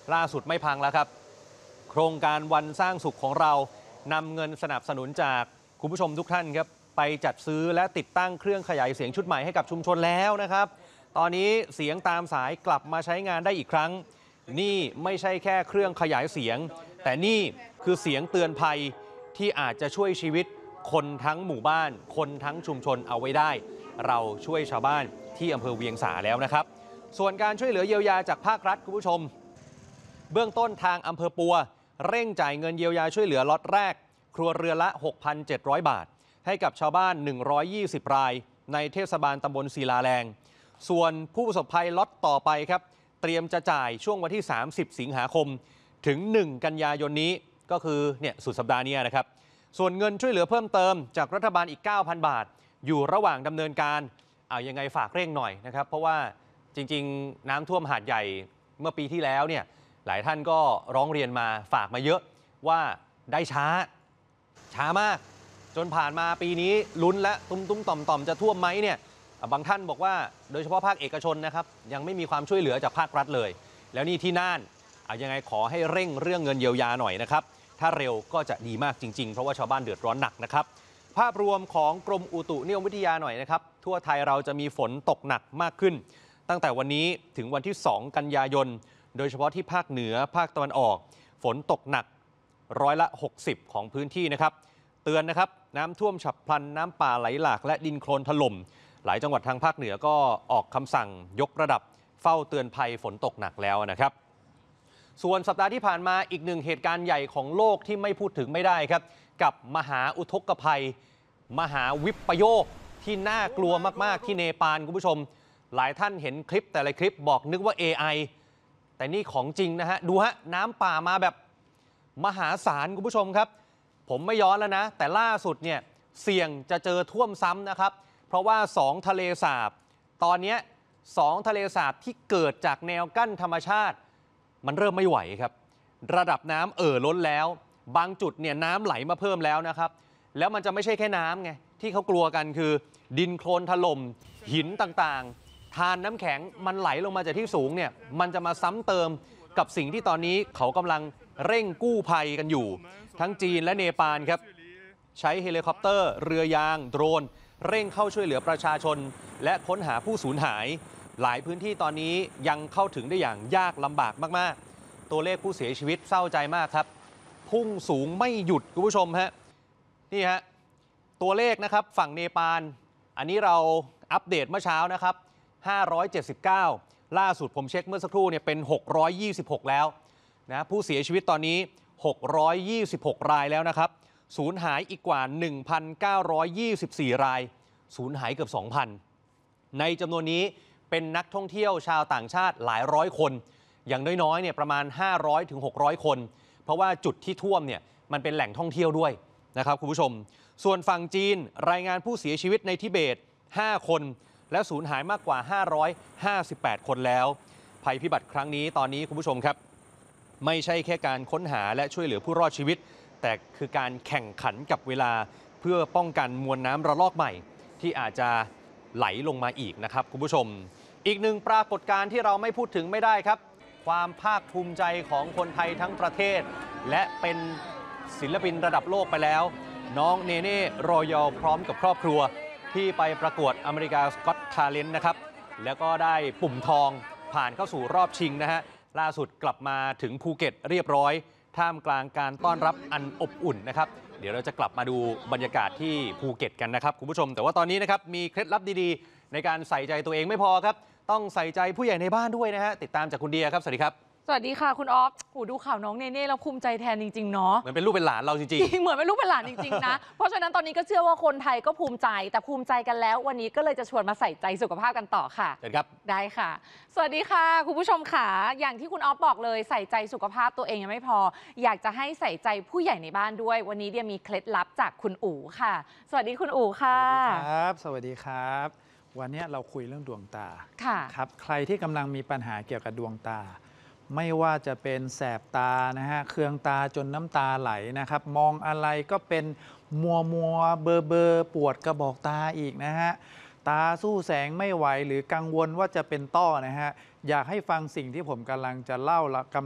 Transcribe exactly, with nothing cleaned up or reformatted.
ล่าสุดไม่พังแล้วครับโครงการวันสร้างสุขของเรานำเงินสนับสนุนจากคุณผู้ชมทุกท่านครับไปจัดซื้อและติดตั้งเครื่องขยายเสียงชุดใหม่ให้กับชุมชนแล้วนะครับตอนนี้เสียงตามสายกลับมาใช้งานได้อีกครั้งนี่ไม่ใช่แค่เครื่องขยายเสียงแต่นี่คือเสียงเตือนภัยที่อาจจะช่วยชีวิตคนทั้งหมู่บ้านคนทั้งชุมชนเอาไว้ได้เราช่วยชาวบ้านที่อำเภอเวียงสาแล้วนะครับส่วนการช่วยเหลือเยียวยาจากภาครัฐคุณผู้ชมเบื้องต้นทางอำเภอปัวเร่งจ่ายเงินเยียวยาช่วยเหลือล็อตแรกครัวเรือนละ หกพันเจ็ดร้อย บาทให้กับชาวบ้านหนึ่งร้อยยี่สิบรายในเทศบาลตำบลศิลาแรงส่วนผู้ประสบภัยล็อตต่อไปครับเตรียมจะจ่ายช่วงวันที่สามสิบสิงหาคมถึงหนึ่งกันยายนนี้ก็คือเนี่ยสุดสัปดาห์นี้นะครับส่วนเงินช่วยเหลือเพิ่มเติมจากรัฐบาลอีก เก้าพัน บาทอยู่ระหว่างดำเนินการเอายังไงฝากเร่งหน่อยนะครับเพราะว่าจริงๆน้ำท่วมหาดใหญ่เมื่อปีที่แล้วเนี่ยหลายท่านก็ร้องเรียนมาฝากมาเยอะว่าได้ช้าช้ามากจนผ่านมาปีนี้ลุ้นและตุ้มตุ้มต่อมต่อมจะท่วมไหมเนี่ยบางท่านบอกว่าโดยเฉพาะภาคเอกชนนะครับยังไม่มีความช่วยเหลือจากภาครัฐเลยแล้วนี่ที่น่านเอายังไงขอให้เร่งเรื่องเงินเยียวยาหน่อยนะครับถ้าเร็วก็จะดีมากจริงๆเพราะว่าชาวบ้านเดือดร้อนหนักนะครับภาพรวมของกรมอุตุนิยมวิทยาหน่อยนะครับทั่วไทยเราจะมีฝนตกหนักมากขึ้นตั้งแต่วันนี้ถึงวันที่สองกันยายนโดยเฉพาะที่ภาคเหนือภาคตะวันออกฝนตกหนักร้อยละหกสิบของพื้นที่นะครับเตือนนะครับน้ำท่วมฉับพลันน้ำป่าไหลหลากและดินโคลนถล่มหลายจังหวัดทางภาคเหนือก็ออกคำสั่งยกระดับเฝ้าเตือนภัยฝนตกหนักแล้วนะครับส่วนสัปดาห์ที่ผ่านมาอีกหนึ่งเหตุการณ์ใหญ่ของโลกที่ไม่พูดถึงไม่ได้ครับกับมหาอุทกภัยมหาวิปโยคที่น่ากลัวมากๆที่เนปาลคุณผู้ชมหลายท่านเห็นคลิปแต่ละคลิปบอกนึกว่า เอ ไอ แต่นี่ของจริงนะฮะดูฮะน้ำป่ามาแบบมหาศาลคุณผู้ชมครับผมไม่ย้อนแล้วนะแต่ล่าสุดเนี่ยเสี่ยงจะเจอท่วมซ้ำนะครับเพราะว่าสองทะเลสาบตอนนี้สองทะเลสาบที่เกิดจากแนวกั้นธรรมชาติมันเริ่มไม่ไหวครับระดับน้ำเอ่อล้นแล้วบางจุดเนี่ยน้ำไหลมาเพิ่มแล้วนะครับแล้วมันจะไม่ใช่แค่น้ำไงที่เขากลัวกันคือดินโคลนถล่มหินต่างๆทานน้ำแข็งมันไหลลงมาจากที่สูงเนี่ยมันจะมาซ้ำเติมกับสิ่งที่ตอนนี้เขากำลังเร่งกู้ภัยกันอยู่ทั้งจีนและเนปาลครับใช้เฮลิคอปเตอร์เรือยางโดรนเร่งเข้าช่วยเหลือประชาชนและค้นหาผู้สูญหายหลายพื้นที่ตอนนี้ยังเข้าถึงได้อย่างยากลำบากมากๆตัวเลขผู้เสียชีวิตเศร้าใจมากครับพุ่งสูงไม่หยุดคุณผู้ชมฮะนี่ฮะตัวเลขนะครับฝั่งเนปาลอันนี้เราอัปเดตเมื่อเช้านะครับห้าร้อยเจ็ดสิบเก้าล่าสุดผมเช็คเมื่อสักครู่เนี่ยเป็นหกร้อยยี่สิบหกแล้วนะผู้เสียชีวิตตอนนี้หกร้อยยี่สิบหกรายแล้วนะครับสูญหายอีกกว่า หนึ่งพันเก้าร้อยยี่สิบสี่ รายสูญหายเกือบ สองพัน ในจำนวนนี้เป็นนักท่องเที่ยวชาวต่างชาติหลายร้อยคนอย่างน้อยๆเนี่ยประมาณ ห้าร้อยถึงหกร้อย คนเพราะว่าจุดที่ท่วมเนี่ยมันเป็นแหล่งท่องเที่ยวด้วยนะครับคุณผู้ชมส่วนฝั่งจีนรายงานผู้เสียชีวิตในทิเบตห้าคนและสูญหายมากกว่าห้าร้อยห้าสิบแปดคนแล้วภัยพิบัติครั้งนี้ตอนนี้คุณผู้ชมครับไม่ใช่แค่การค้นหาและช่วยเหลือผู้รอดชีวิตแต่คือการแข่งขันกับเวลาเพื่อป้องกันมวลน้ำระลอกใหม่ที่อาจจะไหลลงมาอีกนะครับคุณผู้ชมอีกหนึ่งปรากฏการณ์ที่เราไม่พูดถึงไม่ได้ครับความภาคภูมิใจของคนไทยทั้งประเทศและเป็นศิลปินระดับโลกไปแล้วน้องเนเน่รอยัลพร้อมกับครอบครัวที่ไปประกวดอเมริกาสก็อตทาเลนต์นะครับแล้วก็ได้ปุ่มทองผ่านเข้าสู่รอบชิงนะฮะล่าสุดกลับมาถึงภูเก็ตเรียบร้อยท่ามกลางการต้อนรับอันอบอุ่นนะครับเดี๋ยวเราจะกลับมาดูบรรยากาศที่ภูเก็ตกันนะครับคุณผู้ชมแต่ว่าตอนนี้นะครับมีเคล็ดลับดีๆในการใส่ใจตัวเองไม่พอครับต้องใส่ใจผู้ใหญ่ในบ้านด้วยนะฮะติดตามจากคุณเดียครับสวัสดีครับสวัสดีค่ะคุณออฟหูดูข่าวน้องเนเน่แล้วภูมิใจแทนจริงๆเนาะเหมือนเป็นลูกเป็นหลานเราจริงๆเหมือนเป็นลูกเป็นหลานจริงๆนะ เพราะฉะนั้นตอนนี้ก็เชื่อว่าคนไทยก็ภูมิใจแต่ภูมิใจกันแล้ววันนี้ก็เลยจะชวนมาใส่ใจสุขภาพกันต่อค่ะเชิญครับได้ค่ะสวัสดีค่ะคุณผู้ชมค่ะอย่างที่คุณออฟบอกเลยใส่ใจสุขภาพตัวเองยังไม่พออยากจะให้ใส่ใจผู้ใหญ่ในบ้านด้วยวันนี้เดียมีเคล็ดลับจากคุณอู๋ค่ะสวัสดีคุณอู๋ค่ะสวัสดีครับสวัสดีครับวันนี้เราคุยเรื่องดวงตาค่ะครับใครที่กำลังมีปัญหาเกี่ยวกับดวงตาไม่ว่าจะเป็นแสบตานะฮะเคืองตาจนน้ำตาไหลนะครับมองอะไรก็เป็นมัวมัวเบอเบอปวดกระบอกตาอีกนะฮะตาสู้แสงไม่ไหวหรือกังวลว่าจะเป็นต้อนะฮะอยากให้ฟังสิ่งที่ผมกำลังจะเล่าละ